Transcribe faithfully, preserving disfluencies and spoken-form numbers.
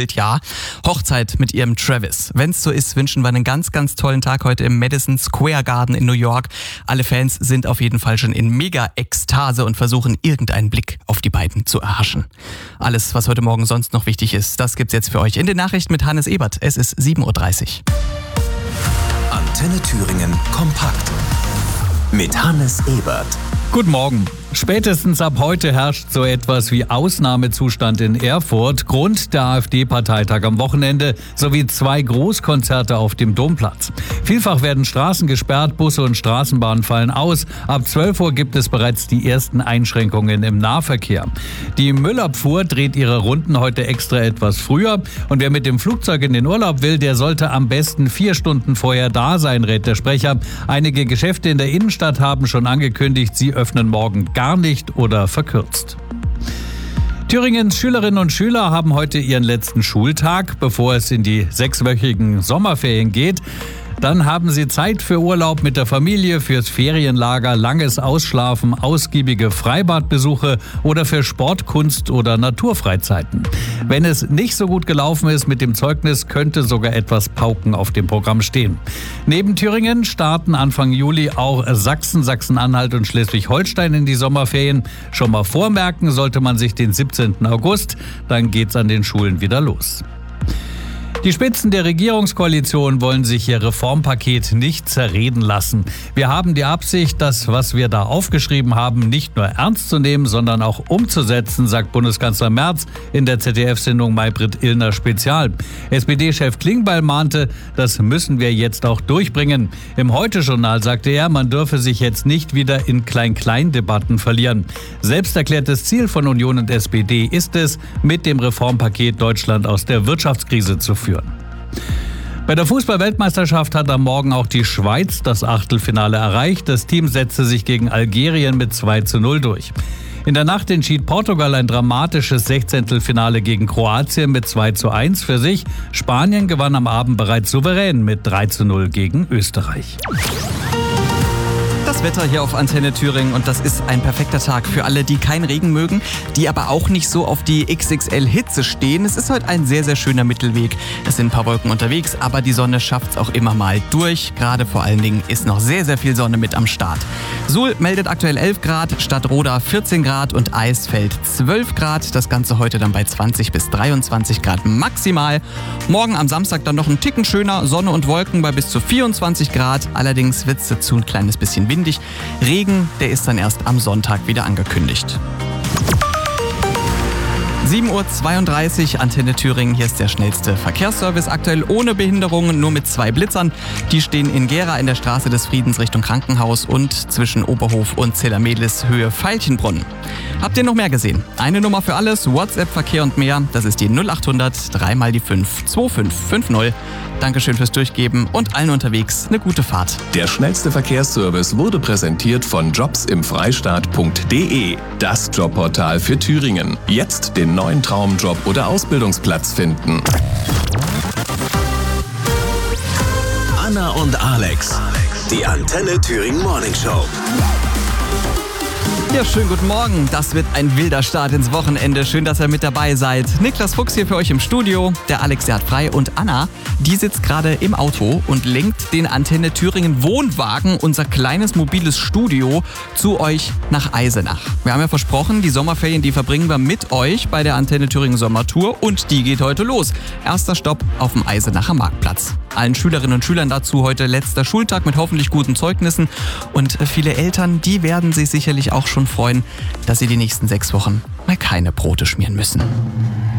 überrumpelt, ja. Hochzeit mit ihrem Travis. Wenn's so ist, wünschen wir einen ganz, ganz tollen Tag heute im Madison Square Garden in New York. Alle Fans sind auf jeden Fall schon in Mega-Ekstase und versuchen, irgendeinen Blick auf die beiden zu erhaschen. Alles, was heute Morgen sonst noch wichtig ist, das gibt's jetzt für euch in den Nachrichten mit Hannes Ebert. Es ist sieben Uhr dreißig. Antenne Thüringen kompakt mit Hannes Ebert. Guten Morgen. Spätestens ab heute herrscht so etwas wie Ausnahmezustand in Erfurt. Grund der AfD-Parteitag am Wochenende sowie zwei Großkonzerte auf dem Domplatz. Vielfach werden Straßen gesperrt, Busse und Straßenbahnen fallen aus. Ab zwölf Uhr gibt es bereits die ersten Einschränkungen im Nahverkehr. Die Müllabfuhr dreht ihre Runden heute extra etwas früher. Und wer mit dem Flugzeug in den Urlaub will, der sollte am besten vier Stunden vorher da sein, rät der Sprecher. Einige Geschäfte in der Innenstadt haben schon angekündigt, sie öffnen morgen gar nicht oder verkürzt. Thüringens Schülerinnen und Schüler haben heute ihren letzten Schultag, bevor es in die sechswöchigen Sommerferien geht. Dann haben sie Zeit für Urlaub mit der Familie, fürs Ferienlager, langes Ausschlafen, ausgiebige Freibadbesuche oder für Sport, Kunst oder Naturfreizeiten. Wenn es nicht so gut gelaufen ist mit dem Zeugnis, könnte sogar etwas Pauken auf dem Programm stehen. Neben Thüringen starten Anfang Juli auch Sachsen, Sachsen-Anhalt und Schleswig-Holstein in die Sommerferien. Schon mal vormerken sollte man sich den siebzehnten August, dann geht's an den Schulen wieder los. Die Spitzen der Regierungskoalition wollen sich ihr Reformpaket nicht zerreden lassen. Wir haben die Absicht, das, was wir da aufgeschrieben haben, nicht nur ernst zu nehmen, sondern auch umzusetzen, sagt Bundeskanzler Merz in der Z D F-Sendung Maybrit Illner Spezial. S P D-Chef Klingbeil mahnte, das müssen wir jetzt auch durchbringen. Im Heute-Journal sagte er, man dürfe sich jetzt nicht wieder in Klein-Klein-Debatten verlieren. Selbst erklärtes Ziel von Union und S P D ist es, mit dem Reformpaket Deutschland aus der Wirtschaftskrise zu führen. Bei der Fußball-Weltmeisterschaft hat am Morgen auch die Schweiz das Achtelfinale erreicht. Das Team setzte sich gegen Algerien mit zwei zu null durch. In der Nacht entschied Portugal ein dramatisches Sechzehntelfinale gegen Kroatien mit zwei zu eins für sich. Spanien gewann am Abend bereits souverän mit drei zu null gegen Österreich. Das Wetter hier auf Antenne Thüringen und das ist ein perfekter Tag für alle, die keinen Regen mögen, die aber auch nicht so auf die X X L-Hitze stehen. Es ist heute ein sehr, sehr schöner Mittelweg. Es sind ein paar Wolken unterwegs, aber die Sonne schafft es auch immer mal durch. Gerade vor allen Dingen ist noch sehr, sehr viel Sonne mit am Start. Suhl meldet aktuell elf Grad, Stadtroda vierzehn Grad und Eisfeld zwölf Grad. Das Ganze heute dann bei zwanzig bis dreiundzwanzig Grad maximal. Morgen am Samstag dann noch ein Ticken schöner, Sonne und Wolken bei bis zu vierundzwanzig Grad. Allerdings wird es dazu ein kleines bisschen windig. Regen, der ist dann erst am Sonntag wieder angekündigt. sieben Uhr zweiunddreißig, Antenne Thüringen, hier ist der schnellste Verkehrsservice. Aktuell ohne Behinderungen, nur mit zwei Blitzern. Die stehen in Gera in der Straße des Friedens Richtung Krankenhaus und zwischen Oberhof und Zellermedlis Höhe Veilchenbrunn. Habt ihr noch mehr gesehen? Eine Nummer für alles, WhatsApp, Verkehr und mehr. Das ist die null achthundert, drei mal die fünf, zwei fünf fünf null. Dankeschön fürs Durchgeben und allen unterwegs eine gute Fahrt. Der schnellste Verkehrsservice wurde präsentiert von jobsimfreistaat punkt de, das Jobportal für Thüringen. Jetzt den neuen Traumjob oder Ausbildungsplatz finden. Anna und Alex, die Antenne Thüringen Morning Show. Ja, schönen guten Morgen. Das wird ein wilder Start ins Wochenende. Schön, dass ihr mit dabei seid. Niklas Fuchs hier für euch im Studio. Der Alex, der hat frei. Und Anna, die sitzt gerade im Auto und lenkt den Antenne Thüringen Wohnwagen, unser kleines mobiles Studio, zu euch nach Eisenach. Wir haben ja versprochen, die Sommerferien, die verbringen wir mit euch bei der Antenne Thüringen Sommertour. Und die geht heute los. Erster Stopp auf dem Eisenacher Marktplatz. Allen Schülerinnen und Schülern dazu heute letzter Schultag mit hoffentlich guten Zeugnissen. Und viele Eltern, die werden sich sicherlich auch schon freuen, dass sie die nächsten sechs Wochen mal keine Brote schmieren müssen.